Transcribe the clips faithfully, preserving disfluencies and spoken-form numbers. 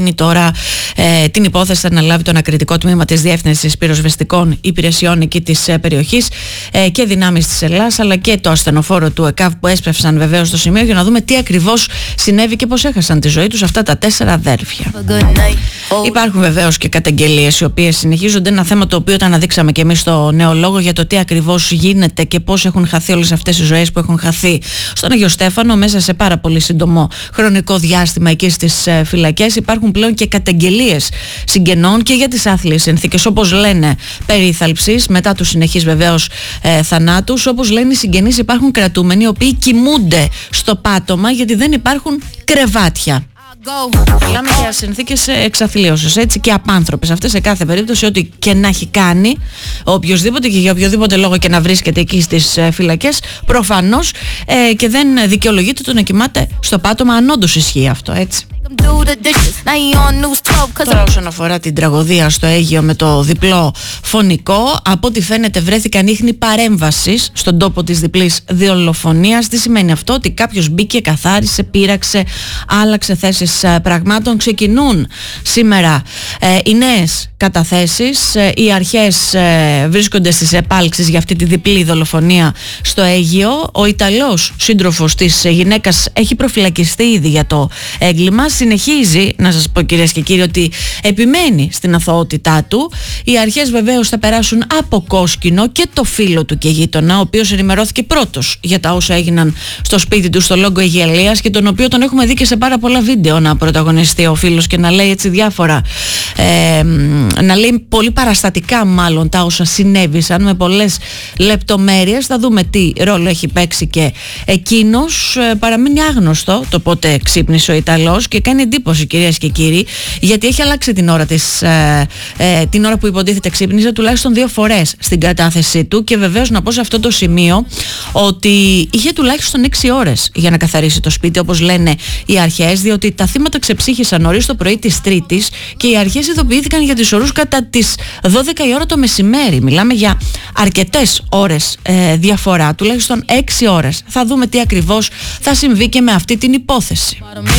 προτείνει τώρα ε, την υπόθεση θα αναλάβει το ανακριτικό τμήμα της Διεύθυνσης Πυροσβεστικών Υπηρεσιών εκεί της ε, περιοχής ε, και δυνάμεις της Ελλάς, αλλά και το ασθενοφόρο του ΕΚΑΒ που έσπευσαν βεβαίως στο σημείο για να δούμε τι ακριβώς συνέβη και πώς έχασαν τη ζωή τους αυτά τα τέσσερα αδέρφια. Υπάρχουν βεβαίως και καταγγελίες οι οποίες συνεχίζονται, ένα θέμα το οποίο το αναδείξαμε και εμείς στο Νεολόγο για το τι ακριβώς γίνεται και πώς έχουν χαθεί όλες αυτές οι ζωές που έχουν χαθεί στον Αγιο Στέφανο μέσα σε πάρα πολύ σύντομο χρονικό διάστημα εκεί στις ε, φυλακές. Υπάρχουν πλέον και καταγγελίες συγγενών και για τις άθλιες συνθήκες, όπως λένε, περίθαλψης μετά τους συνεχείς βεβαίως ε, θανάτους. Όπως λένε οι συγγενείς, υπάρχουν κρατούμενοι οι οποίοι κοιμούνται στο πάτωμα γιατί δεν υπάρχουν κρεβάτια. Μιλάμε για συνθήκες εξαθλίωσης, έτσι, και απάνθρωπες αυτές σε κάθε περίπτωση, ό,τι και να έχει κάνει οποιοσδήποτε και για οποιοδήποτε λόγο και να βρίσκεται εκεί στις φυλακές, προφανώς ε, και δεν δικαιολογείται το να κοιμάται στο πάτωμα, αν όντως ισχύει αυτό, έτσι. Τώρα όσον αφορά την τραγωδία στο Αίγυο με το διπλό φωνικό, από ό,τι φαίνεται βρέθηκαν ίχνη παρέμβασης στον τόπο της διπλής δολοφονίας. Τι σημαίνει αυτό? Ότι κάποιος μπήκε, καθάρισε, πείραξε, άλλαξε θέσεις πραγμάτων. Ξεκινούν σήμερα ε, οι νέες καταθέσεις. Ε, οι αρχές ε, βρίσκονται στις επάλξεις για αυτή τη διπλή δολοφονία στο Αίγυο. Ο Ιταλός σύντροφος της γυναίκας έχει προφυλακιστεί ήδη για το έγκλημα. Συνεχίζει, να σας πω κυρίες και κύριοι, ότι επιμένει στην αθωότητά του. Οι αρχές βεβαίως θα περάσουν από κόσκινο και το φίλο του και γείτονα, ο οποίος ενημερώθηκε πρώτος για τα όσα έγιναν στο σπίτι του στο Λόγκο Αιγιαλίας και τον οποίο τον έχουμε δει και σε πάρα πολλά βίντεο να πρωταγωνιστεί ο φίλος και να λέει έτσι διάφορα, ε, να λέει πολύ παραστατικά μάλλον τα όσα συνέβησαν με πολλές λεπτομέρειες. Θα δούμε τι ρόλο έχει παίξει και εκείνος. Ε, παραμένει άγνωστο το πότε ξύπνησε ο Ιταλός και κάνει εντύπωση, κυρίες και κύριοι, γιατί έχει αλλάξει την ώρα, της, ε, ε, την ώρα που υποτίθεται ξύπνησε τουλάχιστον δύο φορές στην κατάθεσή του. Και βεβαίως να πω σε αυτό το σημείο ότι είχε τουλάχιστον έξι ώρες για να καθαρίσει το σπίτι, όπως λένε οι αρχές, διότι τα θύματα ξεψύχησαν νωρίς το πρωί της Τρίτης και οι αρχές ειδοποιήθηκαν για τις ορούς κατά τις δώδεκα η ώρα το μεσημέρι. Μιλάμε για αρκετές ώρες ε, διαφορά, τουλάχιστον έξι ώρες. Θα δούμε τι ακριβώς θα συμβεί και με αυτή την υπόθεση.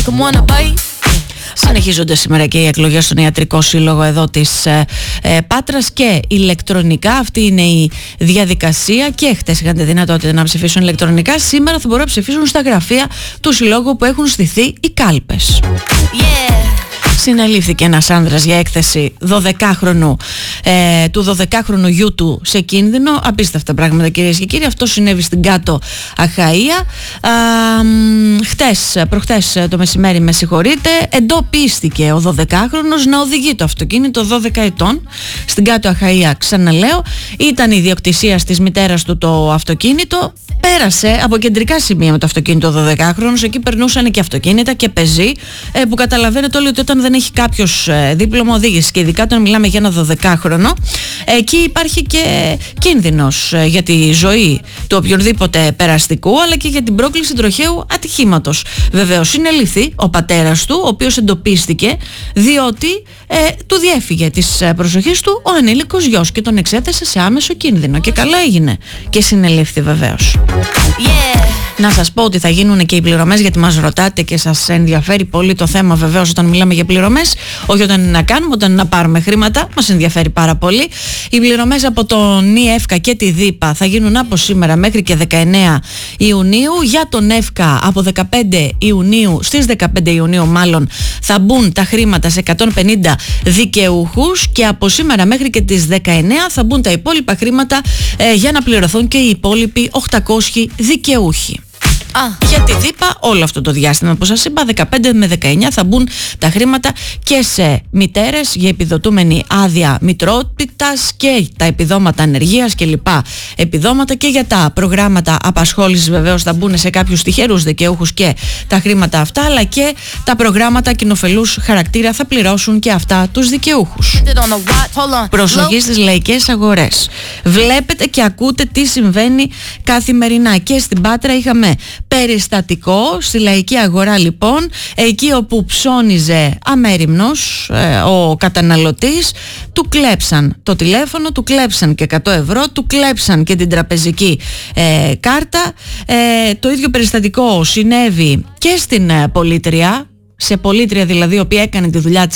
Συνεχίζονται σήμερα και οι εκλογές στον Ιατρικό Σύλλογο εδώ της ε, ε, Πάτρας και ηλεκτρονικά. Αυτή είναι η διαδικασία και χτες είχαν τη δυνατότητα να ψηφίσουν ηλεκτρονικά. Σήμερα θα μπορούν να ψηφίσουν στα γραφεία του Συλλόγου που έχουν στηθεί οι κάλπες. Yeah. Συνελήφθηκε ένας άνδρας για έκθεση δωδεκάχρονου, ε, του δωδεκάχρονου γιού του σε κίνδυνο. Απίστευτα πράγματα, κυρίες και κύριοι. Αυτό συνέβη στην Κάτω Αχαΐα. Α, χτες, προχτές το μεσημέρι, με συγχωρείτε, εντοπίστηκε ο δωδεκάχρονος να οδηγεί το αυτοκίνητο δώδεκα ετών στην Κάτω Αχαΐα. Ξαναλέω, ήταν η ιδιοκτησία της μητέρας του το αυτοκίνητο. Πέρασε από κεντρικά σημεία με το αυτοκίνητο δωδεκάχρονος. Εκεί περνούσαν και αυτοκίνητα και πεζοί, ε, που καταλαβαίνετε όλοι ότι όταν δεν έχει κάποιος ε, δίπλωμα οδήγησης και ειδικά όταν μιλάμε για ένα δωδεκάχρονο, εκεί υπάρχει και κίνδυνος ε, για τη ζωή του οποιονδήποτε περαστικού, αλλά και για την πρόκληση τροχαίου ατυχήματος. Βεβαίως συνελήφθη ο πατέρας του, ο οποίος εντοπίστηκε διότι ε, του διέφυγε της προσοχής του ο ανήλικος γιος και τον εξέθεσε σε άμεσο κίνδυνο. Και καλά έγινε και συνελήφθη βεβαίως. Yeah. Να σας πω ότι θα γίνουν και οι πληρωμές, γιατί μας ρωτάτε και σας ενδιαφέρει πολύ το θέμα βεβαίως όταν μιλάμε για πληρωμές. Όχι όταν είναι να κάνουμε, όταν είναι να πάρουμε χρήματα, μας ενδιαφέρει πάρα πολύ. Οι πληρωμές από τον ΙΕΦΚΑ και τη ΔΥΠΑ θα γίνουν από σήμερα μέχρι και δεκαεννέα Ιουνίου. Για τον ΕΦΚΑ από δεκαπέντε Ιουνίου, στις δεκαπέντε Ιουνίου μάλλον, θα μπουν τα χρήματα σε εκατόν πενήντα δικαιούχους και από σήμερα μέχρι και τις δεκαεννέα θα μπουν τα υπόλοιπα χρήματα ε, για να πληρωθούν και οι υπόλοιποι οκτακόσιοι δικαιούχοι. Ah. Για τη ΔΥΠΑ όλο αυτό το διάστημα που σας είπα, δεκαπέντε με δεκαεννέα, θα μπουν τα χρήματα και σε μητέρες για επιδοτούμενη άδεια μητρότητας και τα επιδόματα ανεργίας και λοιπά επιδόματα, και για τα προγράμματα απασχόλησης βεβαίως θα μπουν σε κάποιους τυχερούς δικαιούχους και τα χρήματα αυτά, αλλά και τα προγράμματα κοινοφελούς χαρακτήρα θα πληρώσουν και αυτά τους δικαιούχους. Προσοχή στις λαϊκές αγορές. Βλέπετε και ακούτε τι συμβαίνει καθημερινά. Και στην Πάτρα είχαμε περιστατικό στη λαϊκή αγορά, λοιπόν, εκεί όπου ψώνιζε αμέριμνος ε, ο καταναλωτής, του κλέψαν το τηλέφωνο, του κλέψαν και εκατό ευρώ, του κλέψαν και την τραπεζική ε, κάρτα. Ε, το ίδιο περιστατικό συνέβη και στην ε, πολίτρια, σε πολίτρια δηλαδή, η οποία έκανε τη δουλειά της